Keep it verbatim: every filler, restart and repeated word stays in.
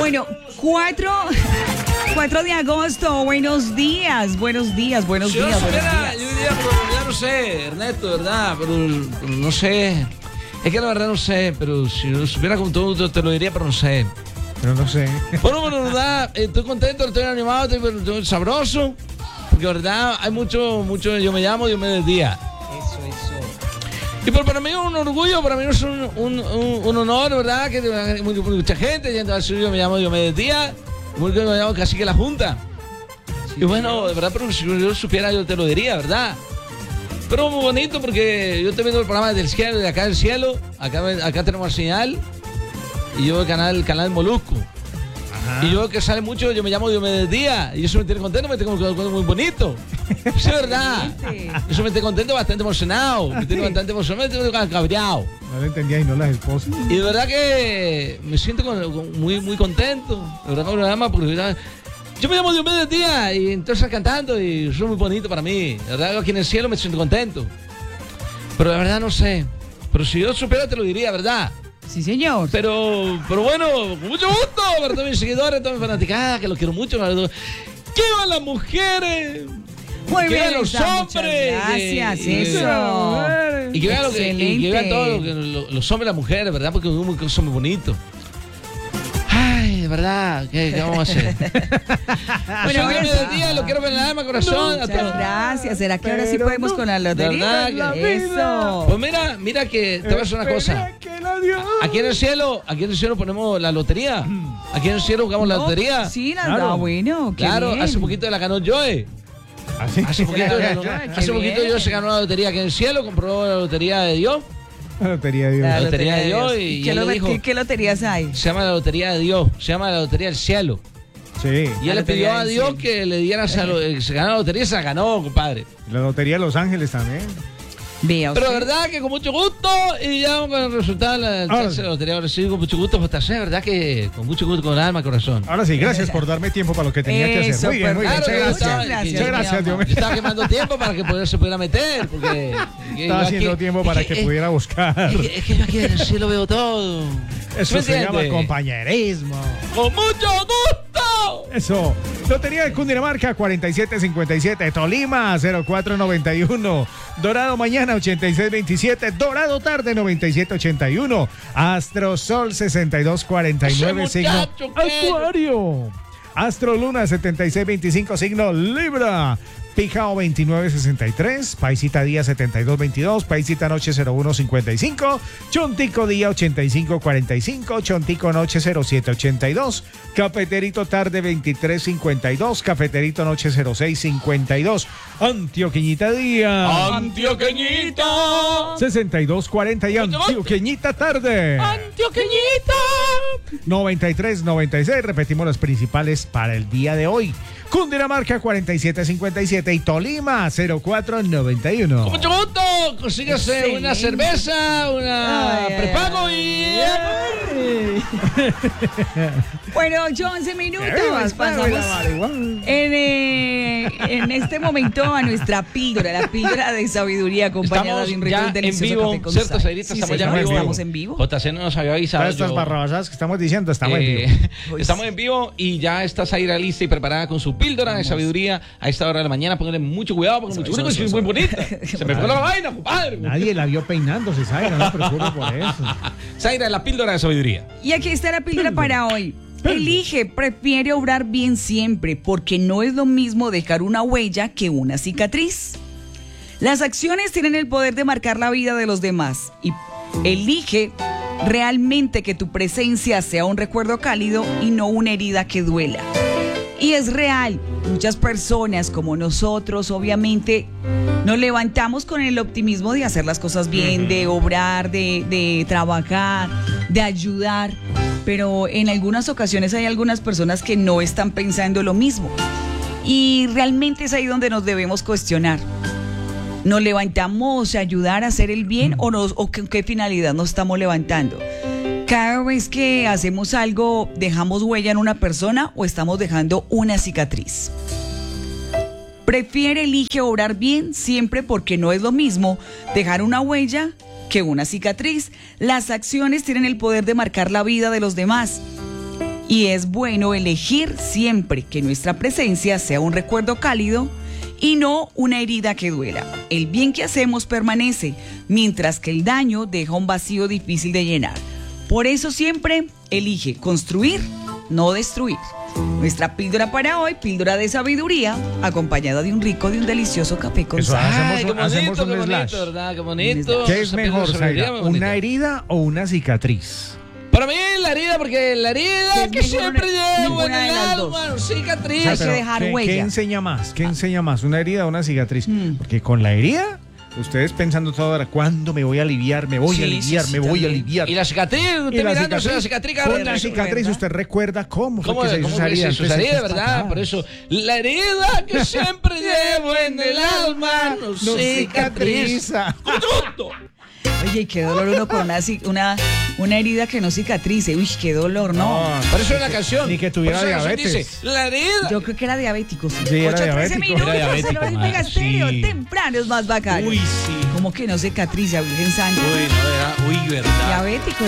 Bueno, cuatro, cuatro de agosto, buenos días, buenos días, buenos Si yo días, buenos supiera, días. yo diría, pero ya no sé, Ernesto, ¿verdad? Pero, pero no sé. Es que la verdad no sé, pero si yo supiera como tú, te lo diría, pero no sé. Pero no sé. Bueno, bueno, verdad, estoy contento, estoy animado, estoy, estoy sabroso. Porque, verdad, hay mucho, mucho, yo me llamo, Dios me del día. Eso, eso. Y pero para mí es un orgullo, para mí es un, un, un, un honor, ¿verdad? Que hay mucha gente, y entonces yo me llamo Dios me del día, muy que me llamo casi que la Junta. Sí, y bueno, de verdad, pero si yo supiera, yo te lo diría, ¿verdad? Pero muy bonito porque yo estoy viendo el programa desde el cielo, de acá del cielo, acá, acá tenemos señal, y yo el canal, el canal Molusco. Ajá. Y yo que sale mucho, yo me llamo Dios me del día, y eso me tiene contento, me tiene muy bonito. Es verdad. Eso me tiene contento, bastante emocionado, me tiene bastante emocionado, me tiene cabreado. No lo entendía y no las esposas. Y de verdad que me siento con, con, muy, muy contento, de verdad, con el programa, porque ¿verdad? Yo me llamo Dios me del día y entonces cantando y eso es muy bonito para mí. La verdad, aquí en el cielo me siento contento. Pero la verdad no sé. Pero si yo supiera te lo diría, ¿verdad? Sí, señor. Pero, pero bueno, con mucho gusto, para todos mis seguidores, todas mis fanaticadas, que los quiero mucho. ¿Verdad? ¡Que vivan las mujeres! Muy que bien, vean los Lisa, hombres. gracias, y, eso. Y que vean lo que, y que vean todos lo lo, los hombres y las mujeres, ¿verdad? Porque son muy bonitos. Ay, de verdad, ¿qué, qué vamos a hacer? Bueno, Bueno, yo del día, lo quiero ver en el alma, corazón. Muchas gracias. ¿Será que ahora sí podemos con la lotería? ¿Verdad que- Eso. Pues mira, mira que te voy a decir una cosa. Aquí en el cielo, aquí en el cielo ponemos la lotería. Aquí en el cielo jugamos la No, lotería. Sí, la Claro. da bueno. qué Claro, bien. hace poquito la ganó Joe. ¿Así? Hace poquito, ganó- Qué hace poquito bien. yo se ganó la lotería aquí en el cielo, compró la lotería de Dios. La lotería de Dios. La La lotería de Dios y- ¿Y y qué, él lo- le dijo- qué- qué loterías hay? Se llama la lotería de Dios, se llama la lotería del cielo. Sí. Y La él le lotería pidió a del Dios cielo. que le diera, esa lo- que se ganara la lotería y se la ganó, compadre. La lotería de Los Ángeles también. Vea Pero de usted. verdad que con mucho gusto y ya vamos con el resultado de la Ahora tercera lotería. Ahora sí, con mucho gusto, pues de verdad que con mucho gusto, con el alma, corazón. Ahora sí, gracias por darme tiempo para lo que tenía que hacer. Eso, Muy bien, muy bien. Claro, Muchas yo gracias. estaba- Muchas que- Muchas gracias, mi Dios amor. mío. Yo estaba quemando tiempo para que poder- se pudiera meter, porque... que Estaba yo haciendo aquí- tiempo para es que es- pudiera buscar. Es que, es que yo aquí en el cielo veo todo. Eso ¿Me se llama entiende? compañerismo. ¡Con mucho gusto! Eso. Lotería de Cundinamarca cuarenta y siete cincuenta y siete. Tolima cero cuatro noventa y uno. Dorado mañana ochenta y seis veintisiete. Dorado tarde noventa y siete ochenta y uno. Astro Sol sesenta y dos cuarenta y nueve. Ese Signo muchacho, ¿qué? Acuario. Astro Luna setenta y seis veinticinco. Signo Libra. Pijao veintinueve sesenta y tres, Paisita Día setenta y dos veintidós, Paisita Noche cero uno cincuenta y cinco, Chontico Día ochenta y cinco cuarenta y cinco, Chontico Noche cero siete ochenta y dos, Cafeterito Tarde veintitrés cincuenta y dos, Cafeterito Noche cero seis cincuenta y dos, Antioqueñita Día ¡Antioqueñita! sesenta y dos cuarenta y Antioqueñita Tarde ¡Antioqueñita! noventa y tres noventa y seis. Repetimos las principales para el día de hoy. Cundinamarca cuarenta y siete cincuenta y siete y Tolima cero cuatro noventa y uno. Con mucho gusto, consígase Excelente. una cerveza, una Ay, ay, prepago ay. y... Bueno, ocho, once minutos. Pasamos Pasamos en, eh, en este momento a nuestra píldora, la píldora de sabiduría acompañada Estamos de un ya rico en delicioso vivo, café con ¿cierto, sal. Saidita? Sí, Estamos ya en señor, vivo. Estamos en vivo. J C no nos había avisado. Todas estas yo- barrabasadas que estamos diciendo, estamos Eh, en vivo. Pues- estamos en vivo y ya está Zaira lista y preparada con su píldora de sabiduría a esta hora de la mañana. Pónganle mucho cuidado porque mucho eso, cuidado, eso, es muy eso. bonita. Se me fue la vaina, compadre. Nadie la vio peinándose, ¿sabes? No me preocupe por eso. Zaira, la píldora de sabiduría. Y aquí está la píldora para hoy. Elige, prefiere obrar bien siempre, porque no es lo mismo dejar una huella que una cicatriz. Las acciones tienen el poder de marcar la vida de los demás. Y elige realmente que tu presencia sea un recuerdo cálido y no una herida que duela. Y es real, muchas personas como nosotros obviamente nos levantamos con el optimismo de hacer las cosas bien, de obrar, de, de trabajar, de ayudar, pero en algunas ocasiones hay algunas personas que no están pensando lo mismo. Y realmente es ahí donde nos debemos cuestionar. ¿Nos levantamos a ayudar a hacer el bien o, nos, o con qué finalidad nos estamos levantando? Cada vez que hacemos algo, ¿dejamos huella en una persona o estamos dejando una cicatriz? Prefiere, elige obrar bien siempre, porque no es lo mismo dejar una huella que una cicatriz. Las acciones tienen el poder de marcar la vida de los demás. Y es bueno elegir siempre que nuestra presencia sea un recuerdo cálido y no una herida que duela. El bien que hacemos permanece, mientras que el daño deja un vacío difícil de llenar. Por eso siempre elige construir, no destruir. Nuestra píldora para hoy, píldora de sabiduría, acompañada de un rico, de un delicioso café con Eso, sal. hacemos Ay, un- qué bonito, hacemos un qué bonito, slash. ¿verdad? Qué bonito. ¿Qué es Esa mejor, píldora de sabiduría, Zaira? muy bonita. ¿Una herida o una cicatriz? Para mí la herida, porque la Que herida es que ninguna- siempre llevo en ninguna de el las alma, dos. cicatriz. Hay que dejar ¿qué, huella. ¿qué enseña más? ¿Qué enseña más? ¿Una herida o una cicatriz? Mm. Porque con la herida, ustedes pensando todo ahora, ¿cuándo me voy a aliviar? Me voy Sí, a aliviar, sí, me sí, voy a también. aliviar. Y la cicatriz, usted Y la mirándose la cicatriz, cicatriz, con cabrón, la eso- cicatriz ¿verdad? usted recuerda cómo fue ¿Cómo, que se hizo cómo esa que herida. se hizo esa Entonces, herida, esto está verdad? acá. Por eso, la herida que siempre llevo en el alma no No cicatriz. cicatriza. ¡Correcto! Oye, qué dolor uno con una, ci- una, una herida que no cicatrice. Uy, qué dolor, no. Por eso es la canción. Ni que tuviera Por eso la diabetes. canción dice, la herida. Yo creo que era diabético. Sí, Sí, era ocho trece diabético. minutos, Era diabético, se lo dice madre. Estéreo, Sí. temprano es más bacano. Uy, sí. Como que no cicatriza, Virgen Santa. Uy, no, era, uy, verdad. Diabético.